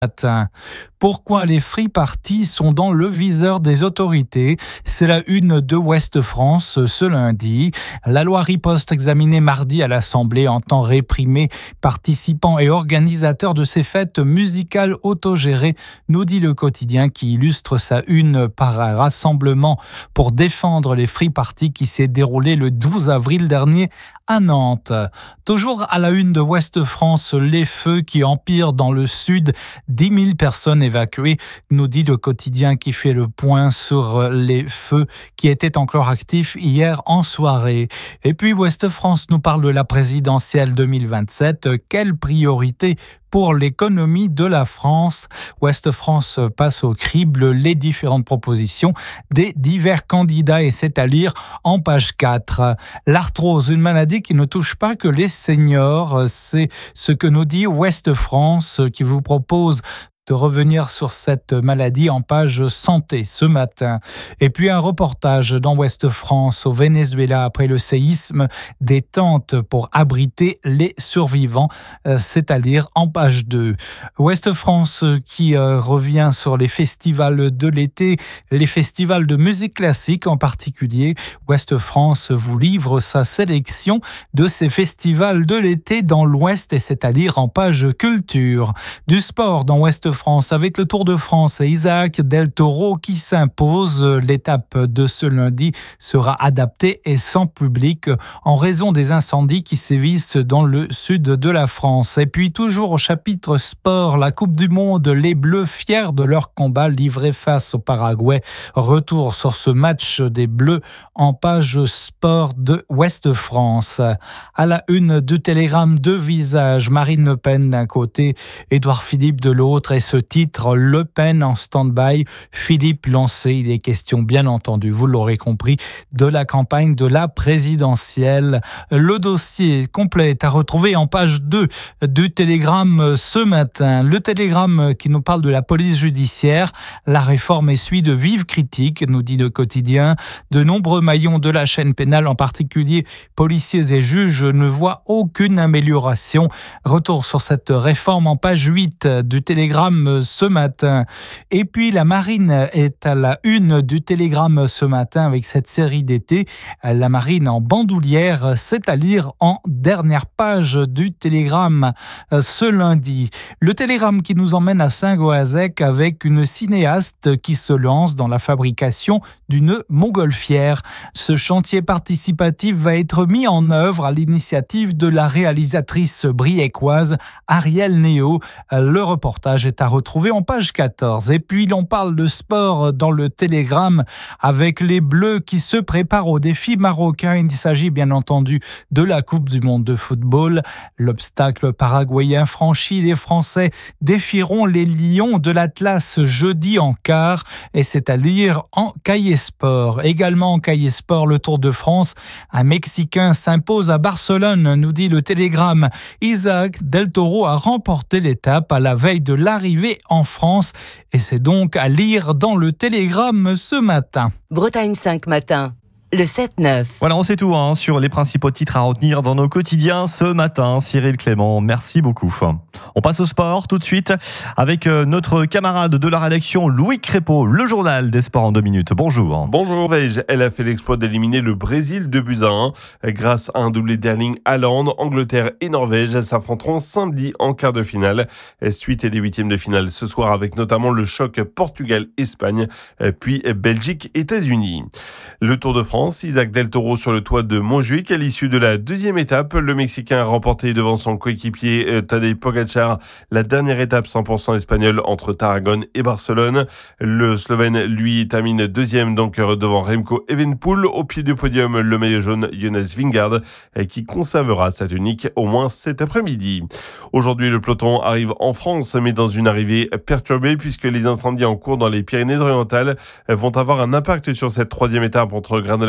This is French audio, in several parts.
matin. Pourquoi les free parties sont dans le viseur des autorités? C'est la une de Ouest France ce lundi. La loi riposte examinée mardi à l'Assemblée entend réprimer participants et organisateurs de ces fêtes musicales autogérées, nous dit le quotidien qui illustre sa une par un rassemblement pour défendre les free parties qui s'est déroulé le 12 avril dernier à Nantes. Toujours à la une de Ouest France, les feux qui empirent dans le sud, 10 000 personnes évacuées, nous dit le quotidien qui fait le point sur les feux qui étaient encore actifs hier en soirée. Et puis Ouest France nous parle de la présidentielle 2027. Quelle priorité pour l'économie de la France? Ouest France passe au crible les différentes propositions des divers candidats et c'est à lire en page 4. L'arthrose, une maladie qui ne touche pas que les seniors, c'est ce que nous dit Ouest France qui vous propose de revenir sur cette maladie en page santé ce matin. Et puis un reportage dans Ouest France au Venezuela après le séisme, des tentes pour abriter les survivants, c'est-à-dire en page 2. Ouest France qui revient sur les festivals de l'été, les festivals de musique classique en particulier. Ouest France vous livre sa sélection de ces festivals de l'été dans l'Ouest et c'est-à-dire en page culture. Du sport dans Ouest France avec le Tour de France et Isaac Del Toro qui s'impose. L'étape de ce lundi sera adaptée et sans public en raison des incendies qui sévissent dans le sud de la France. Et puis toujours au chapitre sport, la Coupe du Monde, les Bleus fiers de leur combat livré face au Paraguay. Retour sur ce match des Bleus en page sport de Ouest France. À la une du Télégramme, deux visages, Marine Le Pen d'un côté, Édouard Philippe de l'autre et ce titre Le Pen en stand-by, Philippe lancé. Il est question bien entendu, vous l'aurez compris, de la campagne de la présidentielle. Le dossier complet est à retrouver en page 2 du Télégramme ce matin. Le Télégramme qui nous parle de la police judiciaire. La réforme essuie de vives critiques, nous dit le quotidien. De nombreux maillons de la chaîne pénale, en particulier policiers et juges, ne voient aucune amélioration. Retour sur cette réforme en page 8 du Télégramme ce matin. Et puis la marine est à la une du Télégramme ce matin avec cette série d'été. La marine en bandoulière, c'est à lire en dernière page du Télégramme ce lundi. Le Télégramme qui nous emmène à Saint-Goazec avec une cinéaste qui se lance dans la fabrication d'une montgolfière. Ce chantier participatif va être mis en œuvre à l'initiative de la réalisatrice briécoise Ariel Néo. Le reportage est à retrouver en page 14. Et puis l'on parle de sport dans le Télégramme avec les Bleus qui se préparent au défi marocain. Il s'agit bien entendu de la Coupe du Monde de football. L'obstacle paraguayen franchi, les Français défieront les Lions de l'Atlas jeudi en quart et c'est à lire en cahier sport. Également en cahier sport, le Tour de France. Un Mexicain s'impose à Barcelone, nous dit le Télégramme. Isaac Del Toro a remporté l'étape à la veille de l'arrivée en France et c'est donc à lire dans le Télégramme ce matin. Bretagne 5 matin. Le 7-9. Voilà, on sait tout sur les principaux titres à retenir dans nos quotidiens ce matin. Cyril Clément, merci beaucoup. On passe au sport tout de suite avec notre camarade de la rédaction, Louis Crépeau, le journal des sports en 2 minutes. Bonjour. Bonjour, elle a fait l'exploit d'éliminer le Brésil 2-1. Grâce à un doublé d'Erling Haaland, Angleterre et Norvège s'affronteront samedi en quart de finale. Suite des huitièmes de finale ce soir avec notamment le choc Portugal-Espagne, puis Belgique-États-Unis. Le Tour de France, Isaac Del Toro sur le toit de Montjuïc. À l'issue de la deuxième étape, le Mexicain a remporté devant son coéquipier Tadej Pogačar la dernière étape 100% espagnole entre Tarragone et Barcelone. Le Slovène, lui, termine deuxième donc devant Remco Evenepoel. Au pied du podium, le maillot jaune Jonas Vingegaard qui conservera sa tunique au moins cet après-midi. Aujourd'hui, le peloton arrive en France, mais dans une arrivée perturbée puisque les incendies en cours dans les Pyrénées-Orientales vont avoir un impact sur cette troisième étape entre Grenoble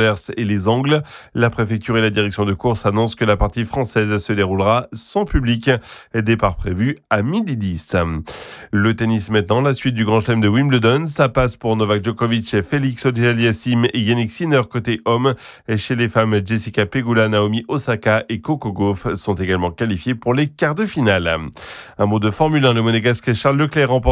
Anvers et les Angles. La préfecture et la direction de course annoncent que la partie française se déroulera sans public. Départ prévu à 12h10. Le tennis maintenant, la suite du Grand Chelem de Wimbledon. Ça passe pour Novak Djokovic, Félix Auger-Aliassime et Yannick Sinner côté homme. Et chez les femmes, Jessica Pegula, Naomi Osaka et Coco Gauff sont également qualifiés pour les quarts de finale. Un mot de Formule 1, le monégasque Charles Leclerc remporte